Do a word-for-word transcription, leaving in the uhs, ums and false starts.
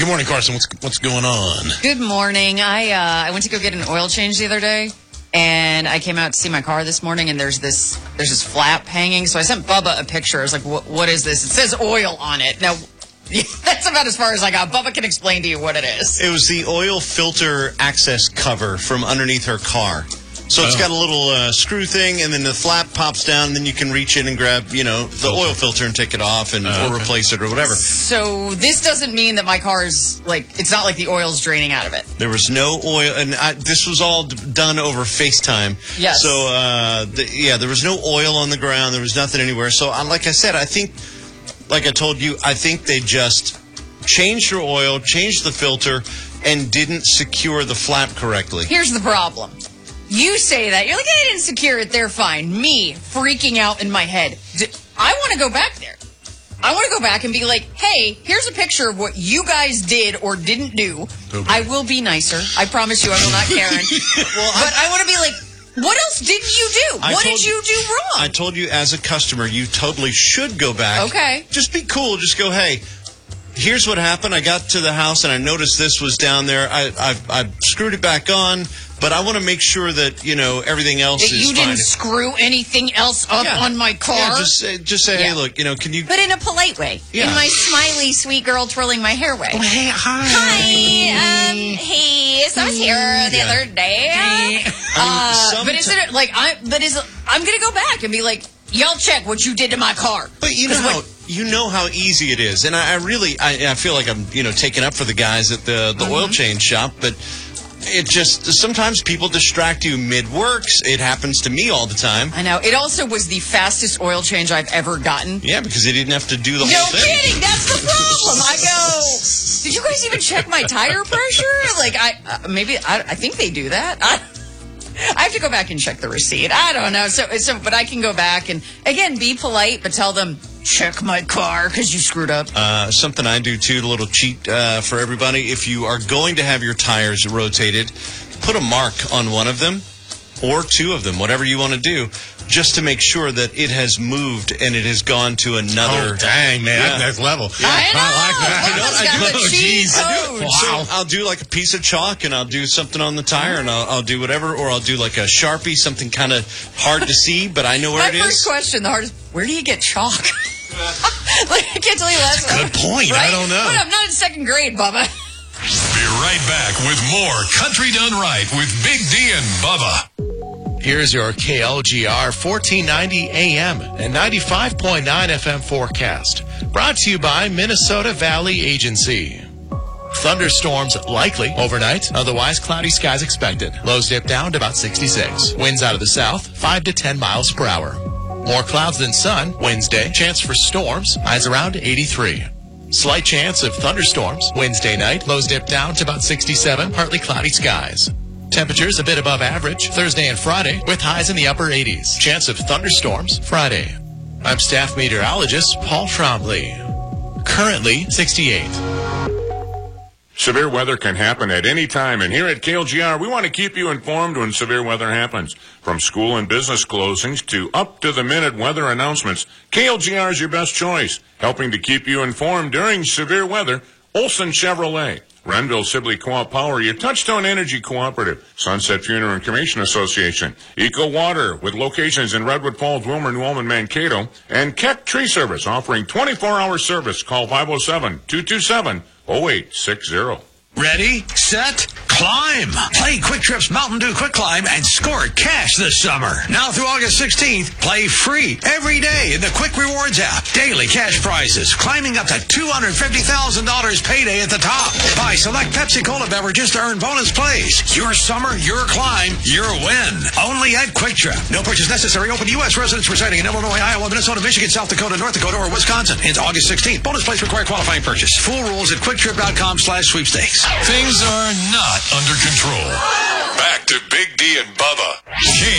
morning, Carson. What's what's going on? Good morning. I uh, I went to go get an oil change the other day, and I came out to see my car this morning, and there's this there's this flap hanging. So I sent Bubba a picture. I was like, "What what is this?" It says oil on it. Now, that's about as far as I got. Bubba can explain to you what it is. It was the oil filter access cover from underneath her car. So it's oh. got a little uh, screw thing, and then the flap pops down, and then you can reach in and grab, you know, the filter. oil filter and take it off and uh, or okay. replace it or whatever. So this doesn't mean that my car's, like, it's not like the oil's draining out of it. There was no oil, and I, this was all d- done over FaceTime. Yes. So, uh, the, yeah, there was no oil on the ground. There was nothing anywhere. So, uh, like I said, I think, like I told you, I think they just changed your oil, changed the filter, and didn't secure the flap correctly. Here's the problem. You say that. You're like, I didn't secure it. They're fine. Me freaking out in my head. I want to go back there. I want to go back and be like, hey, here's a picture of what you guys did or didn't do. Okay. I will be nicer. I promise you I will not Karen. well, but I, I want to be like, what else did you do? I what did you, you do wrong? I told you as a customer, you totally should go back. Okay. Just be cool. Just go, hey, here's what happened. I got to the house and I noticed this was down there. I I, I screwed it back on. But I want to make sure that, you know, everything else that is you fine. didn't screw anything else up yeah. on my car? Yeah, just, uh, just say, yeah. hey, look, you know, can you... But in a polite way. Yeah. In my smiley, sweet girl twirling my hair way. Oh, hey, hi. Hi. Um, hey, so I was here the yeah. other day. Hey. Uh, um, but is it, like, I, but is I'm going to go back and be like, y'all check what you did to my car. But you know how... Like, you know how easy it is. And I, I really, I, I feel like I'm, you know, taking up for the guys at the, the mm-hmm. oil change shop, but... It just, sometimes people distract you mid-works. It happens to me all the time. I know. It also was the fastest oil change I've ever gotten. Yeah, because they didn't have to do the no whole thing. No kidding. That's the problem. I go, did you guys even check my tire pressure? Like, I, uh, maybe, I, I think they do that. I, I have to go back and check the receipt. I don't know. So, so, but I can go back and, again, be polite, but tell them, check my car because you screwed up. Uh, something I do, too, a little cheat uh, for everybody. If you are going to have your tires rotated, put a mark on one of them or two of them, whatever you want to do, just to make sure that it has moved and it has gone to another. Oh, dang, man. Yeah. That's next level. Yeah. I know. I like that. I know. I do. Oh, geez. Wow. So I'll do like a piece of chalk and I'll do something on the tire and I'll, I'll do whatever, or I'll do like a Sharpie, something kind of hard to see, but I know where My it is. My first question, the hardest, where do you get chalk? Like, I can't tell you that. Good point. Right? I don't know. But I'm not in second grade, Bubba. Be right back with more Country Done Right with Big D and Bubba. Here's your K L G R fourteen ninety A M and ninety-five point nine F M forecast. Brought to you by Minnesota Valley Agency. Thunderstorms likely overnight. Otherwise, cloudy skies expected. Lows dip down to about sixty-six. Winds out of the south, five to ten miles per hour. More clouds than sun. Wednesday, chance for storms. Highs around eighty-three. Slight chance of thunderstorms. Wednesday night, lows dip down to about sixty-seven. Partly cloudy skies. Temperatures a bit above average Thursday and Friday with highs in the upper eighties. Chance of thunderstorms Friday. I'm staff meteorologist Paul Trombley. Currently sixty-eight. Severe weather can happen at any time, and here at K L G R, we want to keep you informed when severe weather happens. From school and business closings to up-to-the-minute weather announcements, K L G R is your best choice. Helping to keep you informed during severe weather, Olson Chevrolet. Renville Sibley Co-op Power, your Touchstone Energy Cooperative. Sunset Funeral and Cremation Association. Eco Water, with locations in Redwood Falls, Wilmer, New Ulm, Mankato. And Keck Tree Service, offering twenty-four hour service. Call five oh seven, two two seven, oh eight six zero. Ready, set, climb. Play Quick Trip's Mountain Dew Quick Climb and score cash this summer. Now through August sixteenth, play free every day in the Quick Rewards app. Daily cash prizes, climbing up to two hundred fifty thousand dollars payday at the top. Buy select Pepsi Cola beverages to earn bonus plays. Your summer, your climb, your win. Only at Quick Trip. No purchase necessary. Open to U S residents residing in Illinois, Iowa, Minnesota, Michigan, South Dakota, North Dakota, or Wisconsin. Ends August sixteenth. Bonus plays require qualifying purchase. Full rules at quicktrip.com slash sweepstakes. Things are not under control. Back to Big D and Bubba. K